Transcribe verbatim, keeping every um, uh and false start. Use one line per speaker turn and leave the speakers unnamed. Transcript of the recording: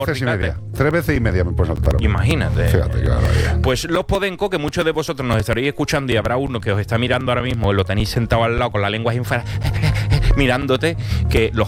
veces y media. Tres veces y media me puedo saltar.
Imagínate.
Fíjate, claro.
Pues los Podenco, que muchos de vosotros nos estaréis escuchando y habrá uno que os está mirando ahora mismo, lo tenéis sentado al lado con la lengua infra mirándote, que los